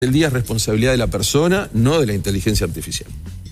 El día es responsabilidad de la persona, no de la inteligencia artificial.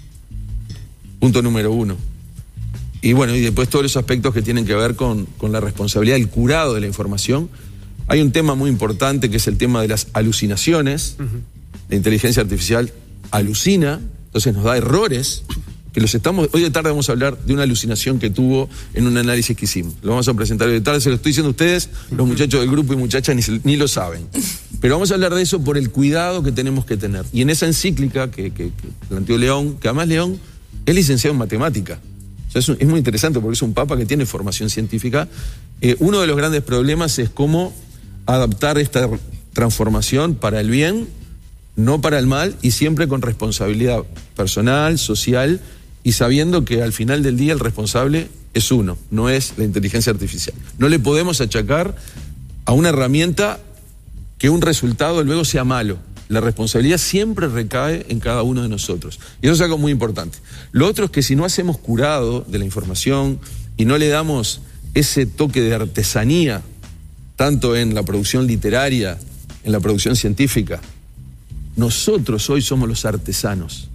Punto número 1. Y bueno, y después todos los aspectos que tienen que ver con la responsabilidad del curado de la información. Hay un tema muy importante que es el tema de las alucinaciones. La inteligencia artificial alucina, entonces nos da errores que los estamos... Hoy de tarde vamos a hablar de una alucinación que tuvo en un análisis que hicimos. Lo vamos a presentar hoy de tarde, se lo estoy diciendo a ustedes, los muchachos del grupo y muchachas ni lo saben. Pero vamos a hablar de eso por el cuidado que tenemos que tener. Y en esa encíclica que planteó León, que además León es licenciado en matemática. O sea, es muy interesante porque es un papa que tiene formación científica. Uno de los grandes problemas es cómo adaptar esta transformación para el bien, no para el mal, y siempre con responsabilidad personal, social, y sabiendo que al final del día el responsable es uno, no es la inteligencia artificial. No le podemos achacar a una herramienta que un resultado luego sea malo. La responsabilidad siempre recae en cada uno de nosotros. Y eso es algo muy importante. Lo otro es que si no hacemos curado de la información y no le damos ese toque de artesanía, tanto en la producción literaria, en la producción científica, nosotros hoy somos los artesanos.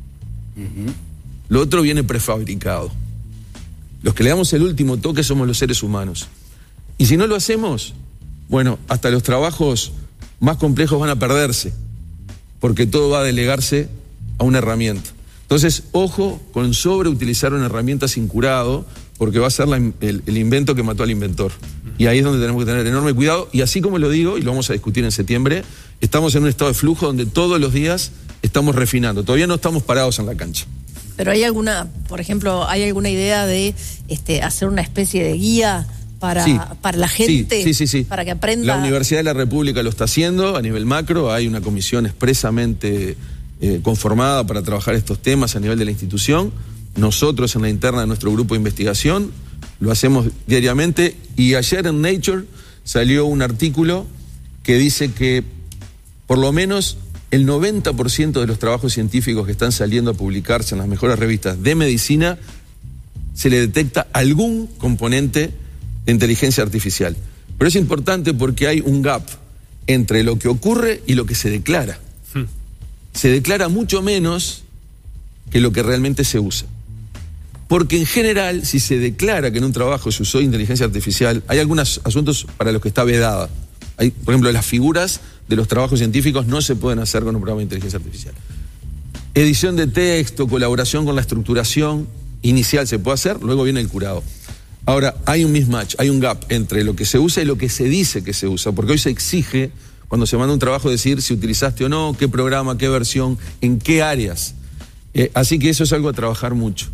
Lo otro viene prefabricado. Los que le damos el último toque somos los seres humanos. Y si no lo hacemos, bueno, hasta los trabajos más complejos van a perderse, porque todo va a delegarse a una herramienta. Entonces, ojo con sobreutilizar una herramienta sin curado, porque va a ser el invento que mató al inventor. Y ahí es donde tenemos que tener enorme cuidado. Y así como lo digo, y lo vamos a discutir en septiembre, estamos en un estado de flujo donde todos los días estamos refinando. Todavía no estamos parados en la cancha. Pero hay alguna, por ejemplo, ¿hay alguna idea de hacer una especie de guía para la gente? Sí. Para que aprenda. La Universidad de la República lo está haciendo a nivel macro. Hay una comisión expresamente conformada para trabajar estos temas a nivel de la institución. Nosotros en la interna de nuestro grupo de investigación lo hacemos diariamente. Y ayer en Nature salió un artículo que dice que por lo menos el 90% de los trabajos científicos que están saliendo a publicarse en las mejores revistas de medicina se le detecta algún componente de inteligencia artificial. Pero es importante porque hay un gap entre lo que ocurre y lo que se declara. Se declara mucho menos que lo que realmente se usa. Porque en general, si se declara que en un trabajo se usó inteligencia artificial, hay algunos asuntos para los que está vedada. Hay, por ejemplo, las figuras de los trabajos científicos no se pueden hacer con un programa de inteligencia artificial. Edición de texto, colaboración con la estructuración inicial se puede hacer, luego viene el curado. Ahora, hay un mismatch, hay un gap entre lo que se usa y lo que se dice que se usa, porque hoy se exige, cuando se manda un trabajo, decir si utilizaste o no, qué programa, qué versión, en qué áreas. Así que eso es algo a trabajar mucho.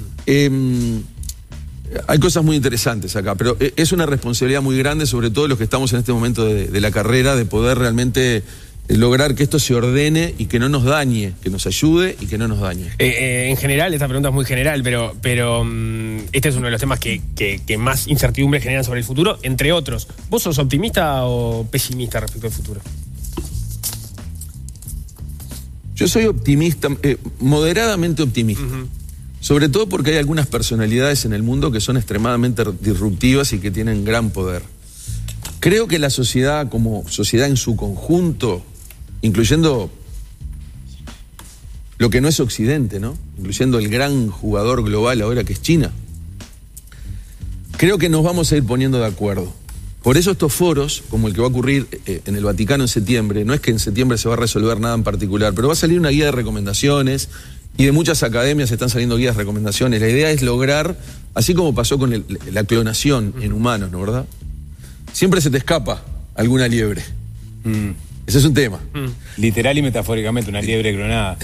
Hay cosas muy interesantes acá, pero es una responsabilidad muy grande, sobre todo los que estamos en este momento de la carrera, de poder realmente lograr que esto se ordene y que no nos dañe, que nos ayude y que no nos dañe. En general, esta pregunta es muy general, pero este es uno de los temas que más incertidumbre generan sobre el futuro, entre otros. ¿Vos sos optimista o pesimista respecto al futuro? Yo soy optimista, moderadamente optimista. Sobre todo porque hay algunas personalidades en el mundo que son extremadamente disruptivas y que tienen gran poder. Creo que la sociedad, como sociedad en su conjunto, incluyendo lo que no es Occidente, ¿no? Incluyendo el gran jugador global ahora que es China, creo que nos vamos a ir poniendo de acuerdo. Por eso estos foros, como el que va a ocurrir en el Vaticano en septiembre, no es que en septiembre se va a resolver nada en particular, pero va a salir una guía de recomendaciones. Y de muchas academias están saliendo guías, recomendaciones. La idea es lograr, así como pasó con la clonación en humanos, ¿no, verdad? Siempre se te escapa alguna liebre. Ese es un tema. Literal y metafóricamente, una liebre clonada.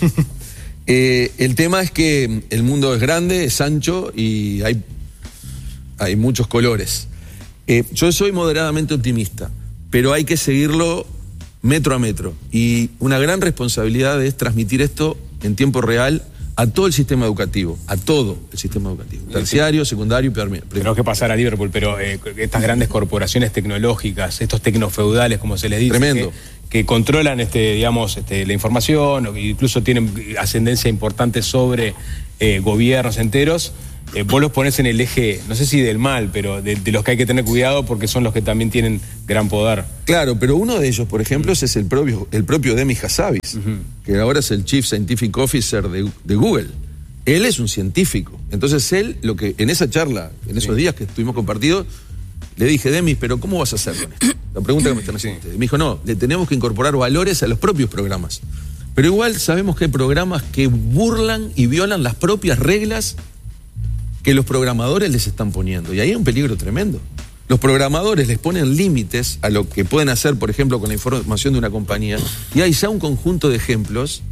El tema es que el mundo es grande, es ancho y hay muchos colores. Yo soy moderadamente optimista, pero hay que seguirlo metro a metro. Y una gran responsabilidad es transmitir esto en tiempo real a todo el sistema educativo, a todo el sistema educativo, terciario, secundario y primario. Tenemos que pasar a Liverpool, pero estas grandes corporaciones tecnológicas, estos tecnofeudales, como se les dice, tremendo, que controlan la información, incluso tienen ascendencia importante sobre gobiernos enteros, vos los ponés en el eje, no sé si del mal, pero de los que hay que tener cuidado porque son los que también tienen gran poder. Claro, pero uno de ellos, por ejemplo, es el propio Demis Hassabis, que ahora es el Chief Scientific Officer de Google. Él es un científico. Entonces él, en esa charla, en esos días que estuvimos compartidos, le dije, Demis, pero ¿cómo vas a hacer con esto? La pregunta que me están haciendo ustedes. Me dijo, no, le tenemos que incorporar valores a los propios programas. Pero igual sabemos que hay programas que burlan y violan las propias reglas que los programadores les están poniendo. Y ahí hay un peligro tremendo. Los programadores les ponen límites a lo que pueden hacer, por ejemplo, con la información de una compañía. Y hay ya un conjunto de ejemplos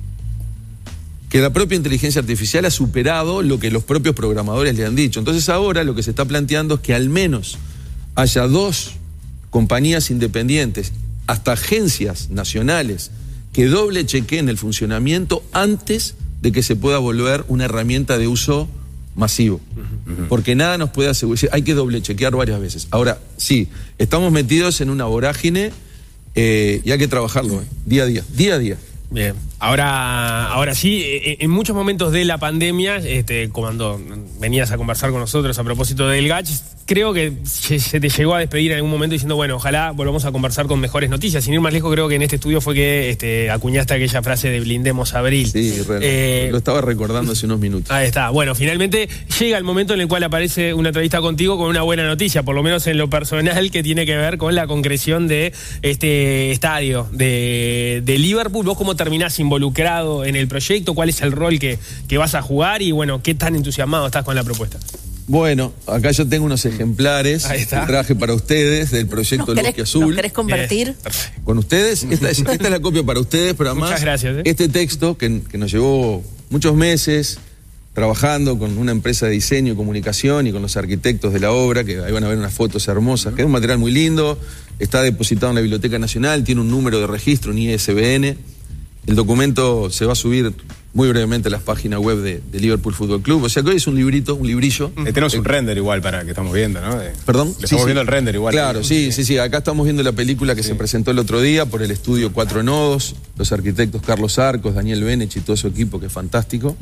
que la propia inteligencia artificial ha superado lo que los propios programadores le han dicho. Entonces ahora lo que se está planteando es que al menos haya 2 compañías independientes, hasta agencias nacionales, que doble chequeen el funcionamiento antes de que se pueda volver una herramienta de uso masivo. Porque nada nos puede asegurar, hay que doble chequear varias veces. Ahora, sí, estamos metidos en una vorágine y hay que trabajarlo día a día. Bien, ahora sí, en muchos momentos de la pandemia, cuando venías a conversar con nosotros a propósito del GACH, creo que se te llegó a despedir en algún momento diciendo, bueno, ojalá volvamos a conversar con mejores noticias. Sin ir más lejos, creo que en este estudio fue que acuñaste aquella frase de blindemos abril. Sí, lo estaba recordando hace unos minutos. Ahí está. Bueno, finalmente llega el momento en el cual aparece una entrevista contigo con una buena noticia, por lo menos en lo personal, que tiene que ver con la concreción de este estadio de Liverpool. ¿Vos cómo terminás involucrado en el proyecto? ¿Cuál es el rol que vas a jugar? Y bueno, ¿qué tan entusiasmado estás con la propuesta? Bueno, acá yo tengo unos ejemplares que traje para ustedes del proyecto del Bosque Azul. ¿Nos querés convertir? Con ustedes. Esta es la copia para ustedes, pero además muchas gracias, este texto que nos llevó muchos meses trabajando con una empresa de diseño y comunicación y con los arquitectos de la obra, que ahí van a ver unas fotos hermosas, que es un material muy lindo, está depositado en la Biblioteca Nacional, tiene un número de registro, un ISBN. El documento se va a subir muy brevemente a las páginas web de Liverpool Fútbol Club. O sea que hoy es un librillo. Tenemos un render igual para que estamos viendo, ¿no? ¿Perdón? Estamos viendo el render igual. Claro, sí. Acá estamos viendo la película que se presentó el otro día por el estudio 4 Nodos, los arquitectos Carlos Arcos, Daniel Benech y todo su equipo, que es fantástico.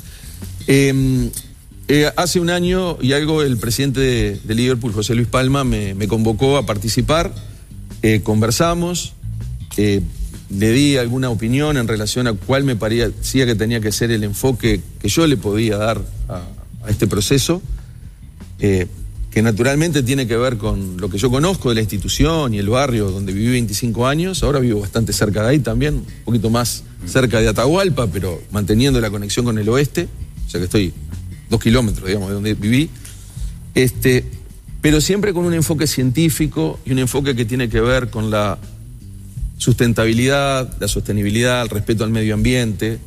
Hace un año y algo el presidente de Liverpool, José Luis Palma, me convocó a participar. Conversamos. Le di alguna opinión en relación a cuál me parecía que tenía que ser el enfoque que yo le podía dar a este proceso, que naturalmente tiene que ver con lo que yo conozco de la institución y el barrio donde viví 25 años. Ahora vivo bastante cerca de ahí también, un poquito más cerca de Atahualpa, pero manteniendo la conexión con el oeste, o sea que estoy 2 kilómetros, digamos, de donde viví. Pero siempre con un enfoque científico y un enfoque que tiene que ver con la sustentabilidad, la sostenibilidad, el respeto al medio ambiente,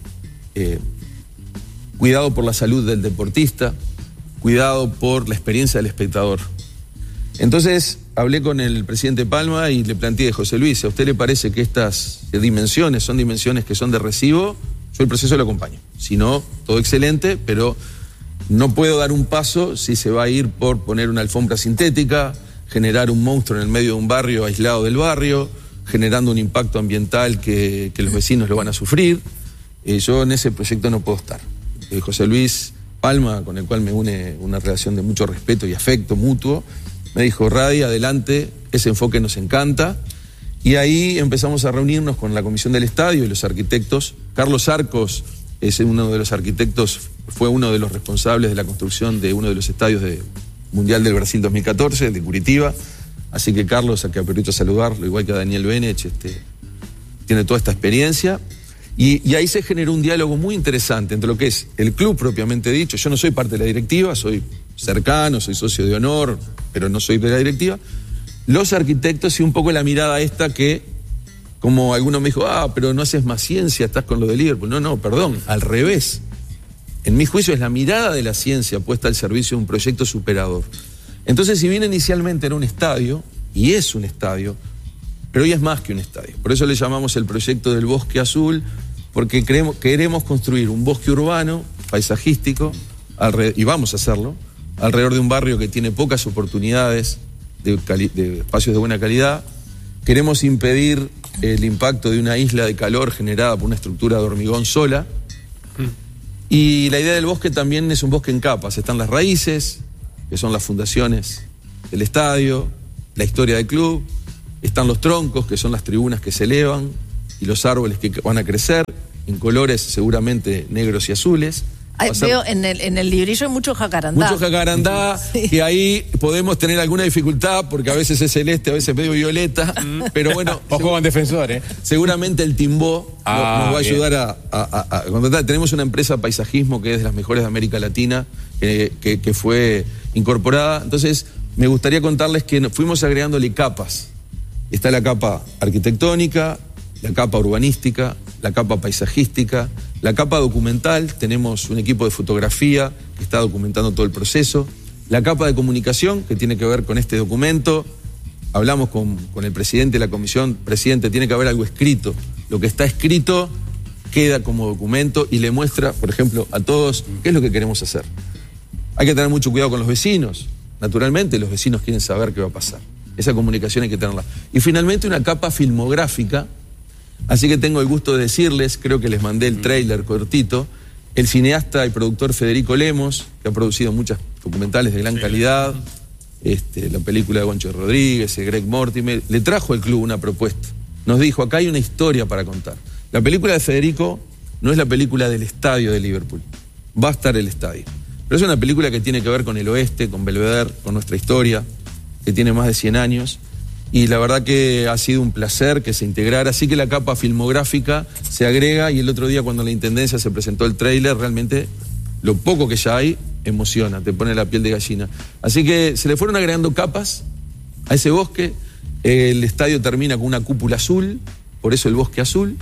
cuidado por la salud del deportista, cuidado por la experiencia del espectador. Entonces hablé con el presidente Palma y le planteé, José Luis, ¿a usted le parece que estas dimensiones son dimensiones que son de recibo? Yo el proceso lo acompaño. Si no, todo excelente, pero no puedo dar un paso si se va a ir por poner una alfombra sintética, generar un monstruo en el medio de un barrio aislado del barrio, generando un impacto ambiental que los vecinos lo van a sufrir. Yo en ese proyecto no puedo estar. José Luis Palma, con el cual me une una relación de mucho respeto y afecto mutuo, me dijo, Radi, adelante, ese enfoque nos encanta. Y ahí empezamos a reunirnos con la comisión del estadio y los arquitectos. Carlos Arcos es uno de los arquitectos, fue uno de los responsables de la construcción de uno de los estadios del Mundial del Brasil 2014, de Curitiba. Así que Carlos, a que aprovecho a saludarlo, igual que a Daniel Benech, tiene toda esta experiencia. Y ahí se generó un diálogo muy interesante entre lo que es el club propiamente dicho. Yo no soy parte de la directiva, soy cercano, soy socio de honor, pero no soy de la directiva. Los arquitectos y un poco la mirada esta que, como alguno me dijo, pero no haces más ciencia, estás con lo de Liverpool. No, perdón, al revés. En mi juicio es la mirada de la ciencia puesta al servicio de un proyecto superador. Entonces, si bien inicialmente era un estadio, y es un estadio, pero hoy es más que un estadio. Por eso le llamamos el proyecto del Bosque Azul, porque queremos construir un bosque urbano, paisajístico, y vamos a hacerlo, alrededor de un barrio que tiene pocas oportunidades de espacios de buena calidad. Queremos impedir el impacto de una isla de calor generada por una estructura de hormigón sola. Y la idea del bosque también es un bosque en capas. Están las raíces, que son las fundaciones del estadio, la historia del club. Están los troncos, que son las tribunas que se elevan, y los árboles que van a crecer, en colores seguramente negros y azules. Veo en el librillo hay mucho jacarandá. Mucho jacarandá, sí. Que ahí podemos tener alguna dificultad, porque a veces es celeste, a veces medio violeta, pero bueno. Ojo con defensor, ¿eh? Seguramente el timbó nos va a ayudar a contratar. Tenemos una empresa de paisajismo que es de las mejores de América Latina, que fue incorporada. Entonces, me gustaría contarles que fuimos agregándole capas. Está la capa arquitectónica, la capa urbanística, la capa paisajística, la capa documental. Tenemos un equipo de fotografía que está documentando todo el proceso. La capa de comunicación, que tiene que ver con este documento. Hablamos con el presidente de la comisión. Presidente, tiene que haber algo escrito. Lo que está escrito queda como documento y le muestra, por ejemplo, a todos qué es lo que queremos hacer. Hay que tener mucho cuidado con los vecinos. Naturalmente, los vecinos quieren saber qué va a pasar. Esa comunicación hay que tenerla. Y finalmente una capa filmográfica. Así que tengo el gusto de decirles, creo que les mandé el tráiler cortito, el cineasta y productor Federico Lemos, que ha producido muchas documentales de gran calidad, la película de Goncho Rodríguez, de Greg Mortimer, le trajo al club una propuesta. Nos dijo, acá hay una historia para contar. La película de Federico no es la película del estadio de Liverpool, va a estar el estadio. Pero es una película que tiene que ver con el oeste, con Belvedere, con nuestra historia, que tiene más de 100 años. Y la verdad que ha sido un placer que se integrara, así que la capa filmográfica se agrega, y el otro día cuando la Intendencia se presentó el tráiler, realmente lo poco que ya hay emociona, te pone la piel de gallina. Así que se le fueron agregando capas a ese bosque. El estadio termina con una cúpula azul, por eso el bosque azul.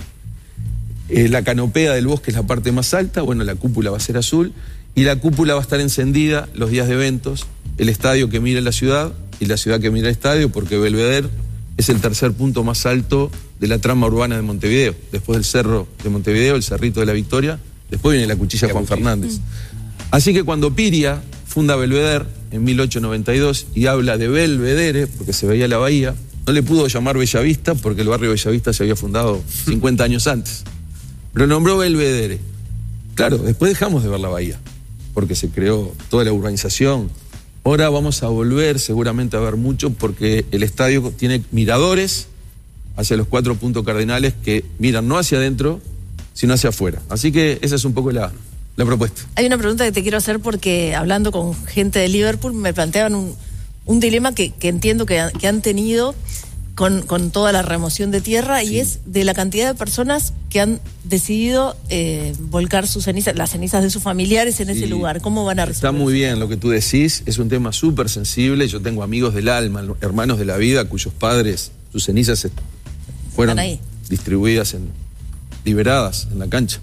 La canopea del bosque es la parte más alta, bueno, la cúpula va a ser azul, y la cúpula va a estar encendida los días de eventos, el estadio que mira la ciudad y la ciudad que mira el estadio, porque Belvedere es el tercer punto más alto de la trama urbana de Montevideo. Después del Cerro de Montevideo, el Cerrito de la Victoria, después viene la Cuchilla Juan Fernández. Así que cuando Piria funda Belvedere en 1892 y habla de Belvedere, porque se veía la bahía, no le pudo llamar Bellavista porque el barrio Bellavista se había fundado 50 años antes. Pero nombró Belvedere. Claro, después dejamos de ver la bahía, porque se creó toda la urbanización. Ahora vamos a volver seguramente a ver mucho, porque el estadio tiene miradores hacia los 4 puntos cardinales que miran no hacia adentro, sino hacia afuera. Así que esa es un poco la propuesta. Hay una pregunta que te quiero hacer, porque hablando con gente de Liverpool me planteaban un dilema que entiendo que han tenido con toda la remoción de tierra, sí. Y es de la cantidad de personas que han decidido volcar sus cenizas, las cenizas de sus familiares en ese lugar. ¿Cómo van a resolver? Está muy bien lo que tú decís, es un tema súper sensible. Yo tengo amigos del alma, hermanos de la vida, cuyos padres, sus cenizas fueron distribuidas, liberadas en la cancha.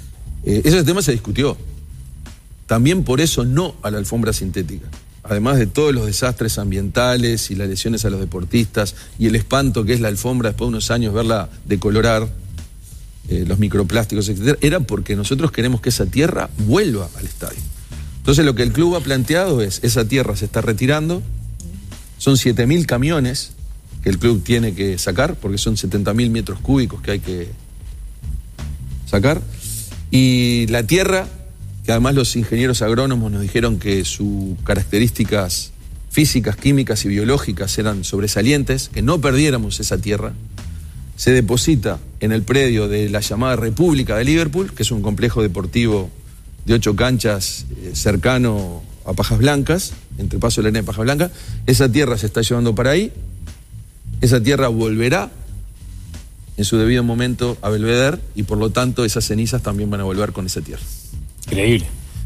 Ese tema se discutió. También por eso no a la alfombra sintética. Además de todos los desastres ambientales y las lesiones a los deportistas y el espanto que es la alfombra después de unos años verla decolorar, los microplásticos, etc., era porque nosotros queremos que esa tierra vuelva al estadio. Entonces lo que el club ha planteado es, esa tierra se está retirando, son 7.000 camiones que el club tiene que sacar, porque son 70.000 metros cúbicos que hay que sacar, y la tierra, que además los ingenieros agrónomos nos dijeron que sus características físicas, químicas y biológicas eran sobresalientes, que no perdiéramos esa tierra, se deposita en el predio de la llamada República de Liverpool, que es un complejo deportivo de 8 canchas cercano a Pajas Blancas, entre Paso de la Arena y Pajas Blancas. Esa tierra se está llevando para ahí, esa tierra volverá en su debido momento a Belvedere, y por lo tanto esas cenizas también van a volver con esa tierra. Increíble.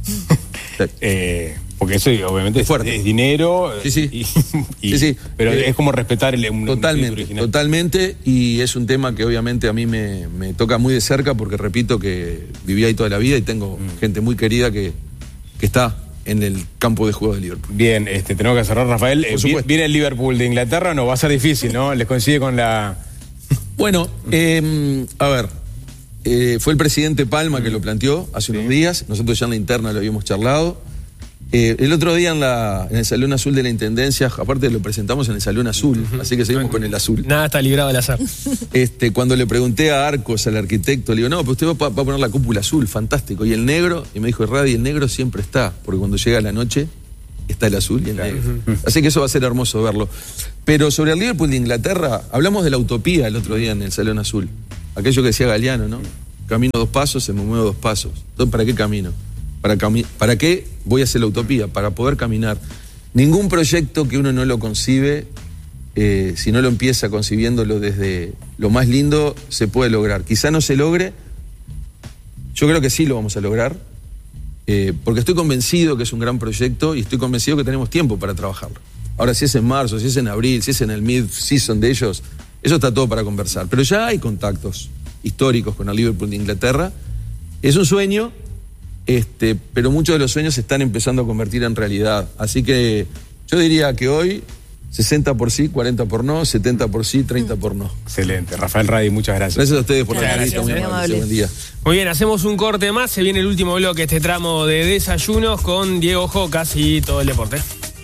Porque eso obviamente es dinero. Sí, sí. Sí. Pero es como respetar un original. Totalmente, y es un tema que obviamente a mí me toca muy de cerca, porque repito que viví ahí toda la vida y tengo gente muy querida que está en el campo de juego de Liverpool. Bien, tenemos que cerrar, Rafael. Viene el Liverpool de Inglaterra, no va a ser difícil, ¿no? Les coincide con la... Bueno, a ver, fue el presidente Palma que lo planteó hace unos días, nosotros ya en la interna lo habíamos charlado. El otro día en el Salón Azul de la Intendencia, aparte lo presentamos en el Salón Azul, así que seguimos con el azul. Nada está librado al azar. Cuando le pregunté a Arcos, al arquitecto, le digo, no, pero usted va a poner la cúpula azul, fantástico. Y el negro, y me dijo, Radi, el negro siempre está, porque cuando llega la noche está el azul y el negro. Así que eso va a ser hermoso verlo. Pero sobre el Liverpool de Inglaterra, hablamos de la utopía el otro día en el Salón Azul. Aquello que decía Galeano, ¿no? Camino 2 pasos, se me muevo 2 pasos. Entonces, ¿para qué camino? ¿Para qué voy a hacer la utopía? Para poder caminar. Ningún proyecto que uno no lo concibe, si no lo empieza concibiéndolo desde lo más lindo, se puede lograr. Quizá no se logre, yo creo que sí lo vamos a lograr, porque estoy convencido que es un gran proyecto y estoy convencido que tenemos tiempo para trabajarlo. Ahora, si es en marzo, si es en abril, si es en el mid-season de ellos, eso está todo para conversar. Pero ya hay contactos históricos con el Liverpool de Inglaterra. Es un sueño, pero muchos de los sueños se están empezando a convertir en realidad. Así que yo diría que hoy 60 por sí, 40 por no, 70 por sí, 30 por no. Excelente. Rafael Radi, muchas gracias. Gracias a ustedes por la Gracias, entrevista. Muy amable. Buen día. Muy bien, hacemos un corte más. Se viene el último bloque, este tramo de desayunos con Diego Jocas y todo el deporte.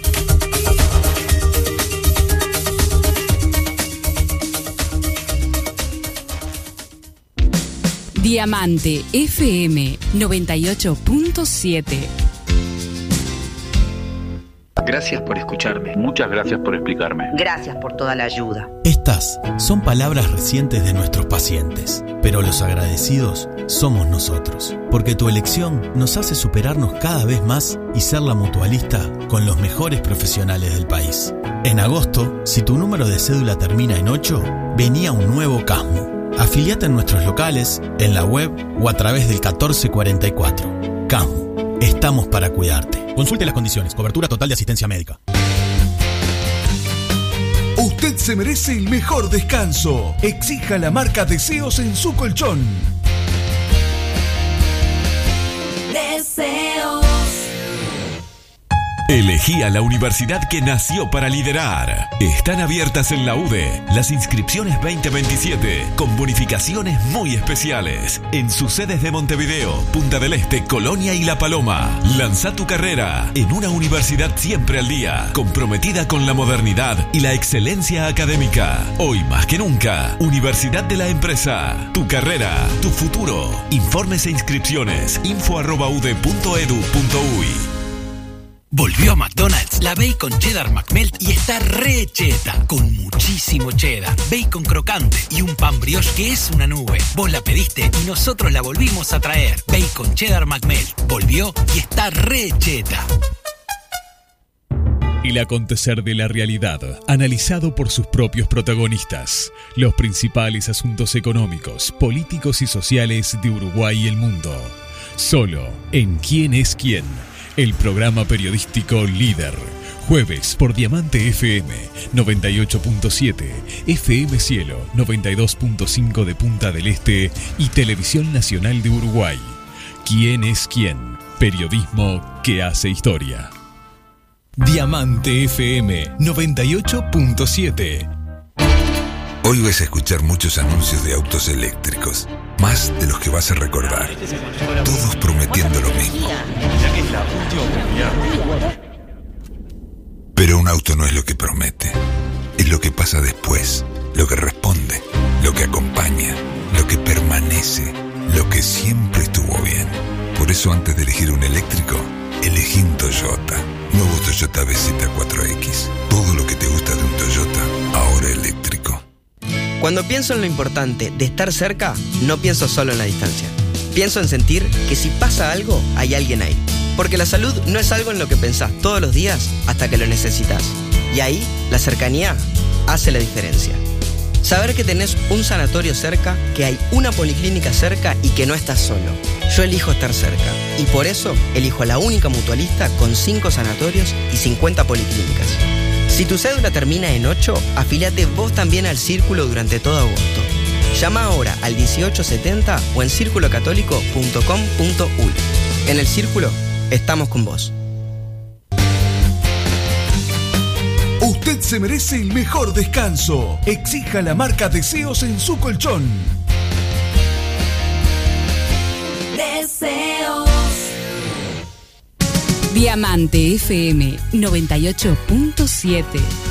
Diamante FM 98.7. Gracias por escucharme. Muchas gracias por explicarme. Gracias por toda la ayuda. Estas son palabras recientes de nuestros pacientes, pero los agradecidos somos nosotros, porque tu elección nos hace superarnos cada vez más y ser la mutualista con los mejores profesionales del país. En agosto, si tu número de cédula termina en 8, venía un nuevo CASMU. Afiliate en nuestros locales, en la web o a través del 1444. CASMU. Estamos para cuidarte. Consulte las condiciones. Cobertura total de asistencia médica. Usted se merece el mejor descanso. Exija la marca Deseos en su colchón. Deseos. Elegí a la universidad que nació para liderar. Están abiertas en la UDE las inscripciones 2027 con bonificaciones muy especiales en sus sedes de Montevideo, Punta del Este, Colonia y La Paloma. Lanza tu carrera en una universidad siempre al día, comprometida con la modernidad y la excelencia académica. Hoy más que nunca, Universidad de la Empresa. Tu carrera, tu futuro. Informes e inscripciones info@ude.edu.uy. Volvió a McDonald's la Bacon Cheddar McMelt y está re cheta, con muchísimo cheddar, bacon crocante y un pan brioche que es una nube. Vos la pediste y nosotros la volvimos a traer. Bacon Cheddar McMelt volvió y está re cheta. El acontecer de la realidad, analizado por sus propios protagonistas. Los principales asuntos económicos, políticos y sociales de Uruguay y el mundo. Solo en ¿Quién es quién? El programa periodístico líder. Jueves por Diamante FM 98.7, FM Cielo 92.5 de Punta del Este y Televisión Nacional de Uruguay. ¿Quién es quién? Periodismo que hace historia. Diamante FM 98.7. Hoy vas a escuchar muchos anuncios de autos eléctricos, más de los que vas a recordar. Todos prometiendo lo mismo. Pero un auto no es lo que promete, es lo que pasa después, lo que responde, lo que acompaña, lo que permanece, lo que siempre estuvo bien. Por eso antes de elegir un eléctrico, elegí un Toyota. Nuevo Toyota BZ4X. Todo lo que te gusta de un Toyota, ahora eléctrico. Cuando pienso en lo importante de estar cerca, no pienso solo en la distancia. Pienso en sentir que si pasa algo, hay alguien ahí. Porque la salud no es algo en lo que pensás todos los días hasta que lo necesitas. Y ahí, la cercanía hace la diferencia. Saber que tenés un sanatorio cerca, que hay una policlínica cerca y que no estás solo. Yo elijo estar cerca. Y por eso, elijo a la única mutualista con 5 sanatorios y 50 policlínicas. Si tu cédula termina en 8, afíliate vos también al Círculo durante todo agosto. Llama ahora al 1870 o en circulocatólico.com.uy. En el Círculo, estamos con vos. Usted se merece el mejor descanso. Exija la marca Deseos en su colchón. Deseos. Diamante FM 98.7.